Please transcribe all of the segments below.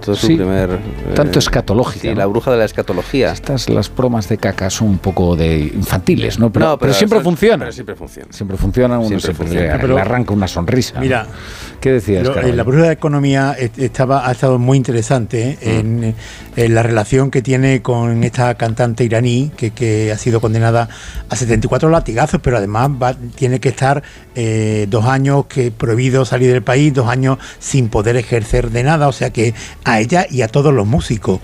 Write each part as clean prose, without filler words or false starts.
momento, su primer... Tanto escatológica. Sí, ¿no? La bruja de la escatología. Las bromas de caca son un poco de infantiles, ¿no? Pero siempre funcionan. Pero siempre funcionan. Siempre funcionan, uno siempre le arranca una sonrisa. Mira, ¿qué decías, la bruja de economía ha estado muy interesante en la relación que tiene con esta cantante iraní que ha sido condenada a 74 latigazos, pero además tiene que estar 2 años prohibido salir del país, 2 años sin poder ejercer de nada, o sea que a ella y a todos los músicos.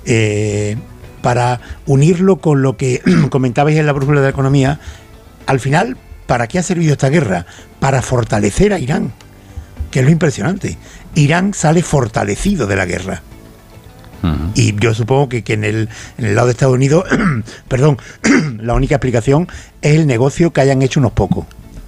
Para unirlo con lo que comentabais en la brújula de la economía, al final, ¿para qué ha servido esta guerra? Para fortalecer a Irán, que es lo impresionante. Irán sale fortalecido de la guerra. Y yo supongo que en el lado de Estados Unidos, la única explicación es el negocio que hayan hecho unos pocos.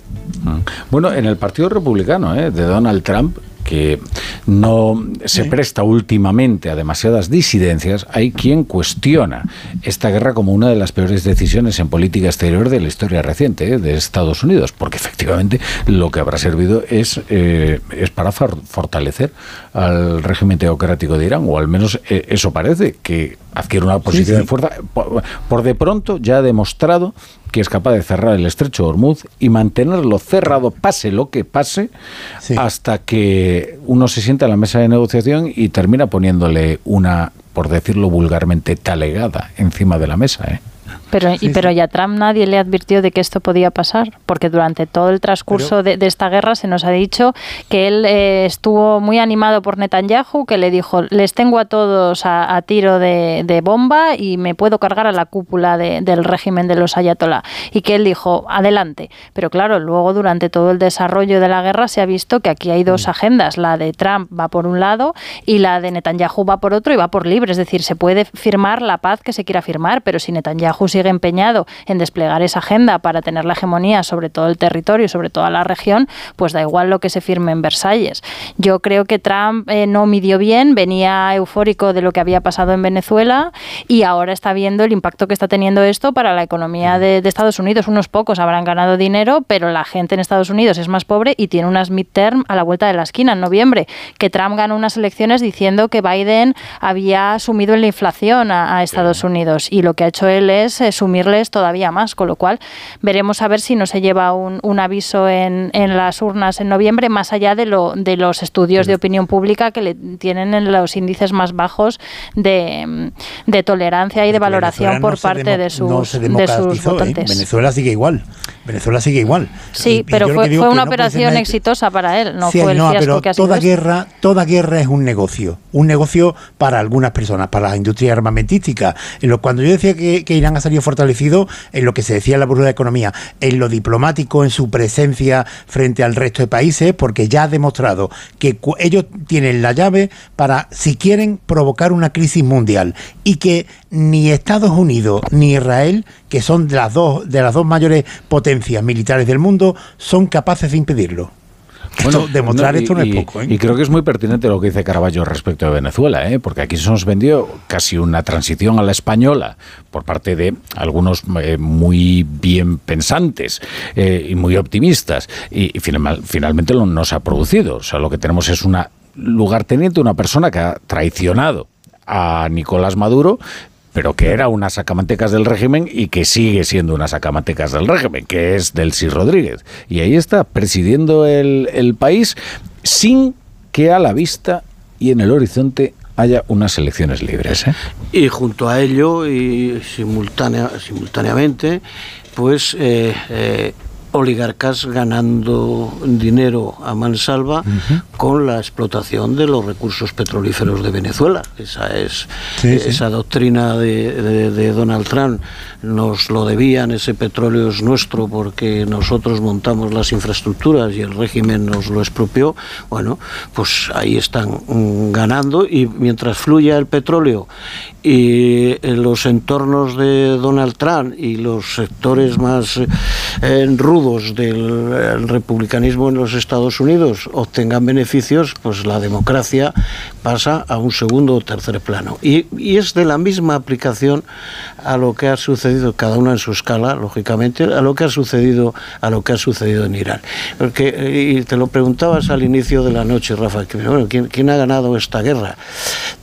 Bueno, en el Partido Republicano de Donald Trump, que no se presta últimamente a demasiadas disidencias, hay quien cuestiona esta guerra como una de las peores decisiones en política exterior de la historia reciente de Estados Unidos, porque efectivamente lo que habrá servido es para fortalecer al régimen teocrático de Irán, o al menos eso parece, que adquiere una posición de fuerza. Por de pronto ya ha demostrado que es capaz de cerrar el estrecho de Hormuz y mantenerlo cerrado, pase lo que pase, hasta que uno se sienta en la mesa de negociación y termina poniéndole una, por decirlo vulgarmente, talegada encima de la mesa, Pero ya a Trump nadie le advirtió de que esto podía pasar, porque durante todo el transcurso de esta guerra se nos ha dicho que él estuvo muy animado por Netanyahu, que le dijo, les tengo a todos a tiro de bomba y me puedo cargar a la cúpula del régimen de los ayatolá, y que él dijo, adelante. Pero claro, luego durante todo el desarrollo de la guerra se ha visto que aquí hay dos agendas, la de Trump va por un lado y la de Netanyahu va por otro, y va por libre, es decir, se puede firmar la paz que se quiera firmar, pero si Netanyahu sigue empeñado en desplegar esa agenda para tener la hegemonía sobre todo el territorio, sobre toda la región, pues da igual lo que se firme en Versalles. Yo creo que Trump no midió bien, venía eufórico de lo que había pasado en Venezuela y ahora está viendo el impacto que está teniendo esto para la economía de Estados Unidos. Unos pocos habrán ganado dinero, pero la gente en Estados Unidos es más pobre y tiene unas midterm a la vuelta de la esquina en noviembre, que Trump ganó unas elecciones diciendo que Biden había sumido en la inflación a Estados Unidos, y lo que ha hecho él es sumirles todavía más, con lo cual veremos a ver si no se lleva un aviso en las urnas en noviembre, más allá de los estudios de opinión pública que le tienen en los índices más bajos de tolerancia y de valoración por parte de sus votantes. Venezuela sigue igual. Sí, pero fue una operación exitosa para él, no fue el fiasco que ha sido. Toda guerra es un negocio para algunas personas, para la industria armamentística. Cuando yo decía que Irán ha salido fortalecido, en lo que se decía en la burbuja de economía, en lo diplomático, en su presencia frente al resto de países, porque ya ha demostrado que ellos tienen la llave para, si quieren, provocar una crisis mundial, y que ni Estados Unidos ni Israel, que son de las dos mayores potencias militares del mundo, son capaces de impedirlo. Bueno, demostrar esto no es poco. Y creo que es muy pertinente lo que dice Caraballo respecto de Venezuela, porque aquí se nos vendió casi una transición a la española por parte de algunos muy bien pensantes y muy optimistas, y finalmente no se ha producido. O sea, lo que tenemos es una lugarteniente, una persona que ha traicionado a Nicolás Maduro, pero que era una sacamantecas del régimen y que sigue siendo una sacamantecas del régimen, que es Delcy Rodríguez. Y ahí está, presidiendo el país sin que a la vista y en el horizonte haya unas elecciones libres. Y junto a ello, y simultáneamente, pues oligarcas ganando dinero a mansalva con la explotación de los recursos petrolíferos de Venezuela. Esa doctrina de Donald Trump, nos lo debían, ese petróleo es nuestro porque nosotros montamos las infraestructuras y el régimen nos lo expropió. Bueno, pues ahí están ganando, y mientras fluya el petróleo y en los entornos de Donald Trump y los sectores más rudos del republicanismo en los Estados Unidos obtengan beneficios, pues la democracia pasa a un segundo o tercer plano. Y es de la misma aplicación a lo que ha sucedido, cada una en su escala, lógicamente, a lo que ha sucedido en Irán. Porque, y te lo preguntabas al inicio de la noche, Rafa, que, bueno, ¿quién ha ganado esta guerra?